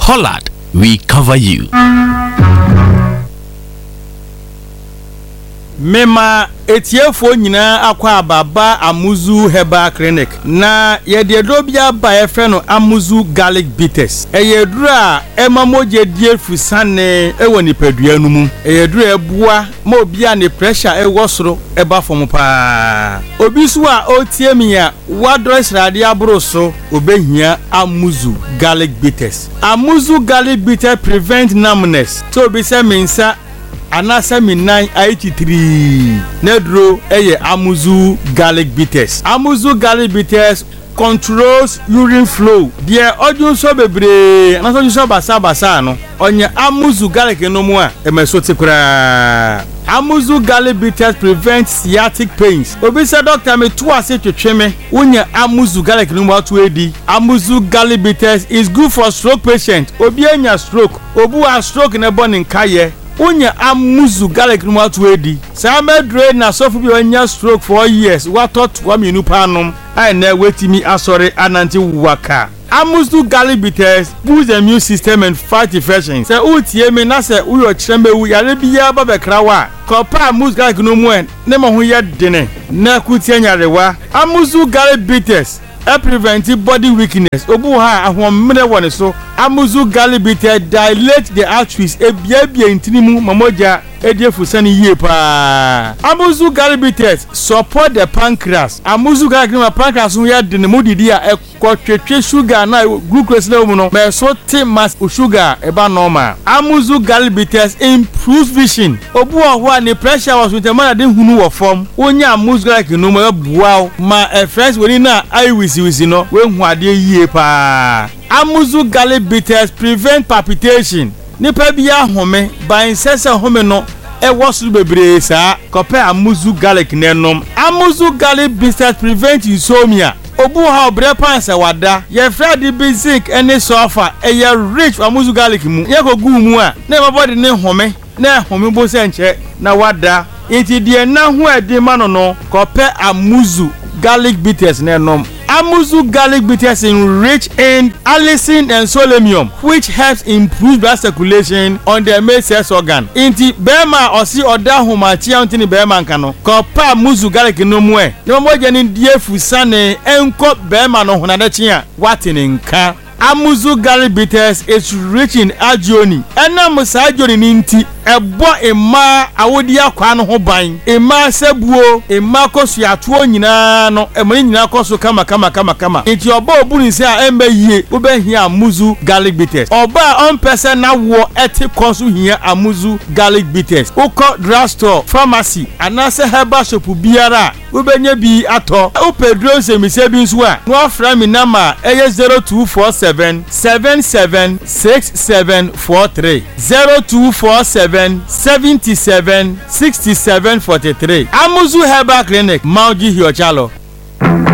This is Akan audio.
Hollard, we cover you. Mema etiefo nyina akwa ababa Amuzu Herbal Clinic na yede dobia ba efre no Amuzu Garlic Bitters eyedura emamoje die fusane ewo nipadua no mu eyedura ebua ma obia ne pressure ewo soro eba fom pa obi so a otie mi a wadro srade abro so obehia Amuzu Garlic Bitters. Amuzu Garlic Bitters prevent numbness to obi se mensa anasa minan 83 nedro eye Amuzu Garlic Bitters. Amuzu Garlic Bitters controls urine flow. Die odun so bebre anaso ju so basa no onye Amuzu Garlic no mu a emeso kura. Amuzu Garlic Bitters prevent sciatic pains. Obi say doctor me to ase twetweme unya Amuzu Garlic no mu atu edi. Amuzu Garlic Bitters is good for stroke patient. Obi anya stroke, obu a stroke na born in kaye unya Amuzu Garlic no atu edi. Sa medre na sofu bi onya stroke for years. What thought wa minu panom ai na wetimi asore ananti waka. Amuzu Garlic Bitters boosts the immune system and fight infections. Se utie me na se uyo chembe wu yare biya ba bekrawa. Kopa Amuzu Garlic no mu en ne mo ho ye dene na kutie nyarewa. Amuzu Garlic Bitters prevent body weakness. Obu ha ahomre woni so. Amuzu Garlic Bitters dilate the arteries ebiabia intinimu mamoja ediefusani yie pa. Amuzu Garlic Bitters support the pancreas. Amuzu Garlic no pancreas no ya dene modidi a ekotwetwe sugar na glucose level no me so te mass sugar eba normal. Amuzu Garlic Bitters improves vision. Obu ho a ne pressure was with man de hunu wo form. Onya Amuzu Garlic no ma buaw ma fresh woni na eye wisi no we hu ade yie pa. Amuzu Garlic Bitters prevent palpitation. Nipa bia home ban sese home no e wosu bebre sa kope Amuzu Garlic nenom. Amuzu Garlic Bitters prevent insomnia. Obu ha obre pansa wada ye fredi basic any sulfur e ye rich Amuzu Garlic mu ye ko gu mu a na my body ne home na home bo se nche na wada enti de na ho edi ma no kope Amuzu Garlic Bitters nenom. Amuzu Garlic Bitters enrich in allicin and selenium, which helps improve blood circulation on the male sex organ. Inti bema osi oda homachi antini bema nkano. Kopa Amuzu Garlic no mu e. Ne mo je ni die fusane enko bema no honadachi a watini nka. Amuzu Garlic Bitters is rich in agioni. Ena musa agioni ninti ebo ema awodi akwa no ho ban. Ema sebuo, ema kosu atuo nyina no, ema nyina kosu kama. Enti oba obuni se a embe yie, obe hia Amuzu Garlic Bitters. Oba on person na wo eti kosu hia Amuzu Garlic Bitters. Uko drugstore, pharmacy, anase herbal shop biara, obenye bi ato. Upedro se mi se bi nso a, no afra mi nama eye 0247 776743 0247 776743. Amuzu Herbal Clinic, Mauji Hiochalo.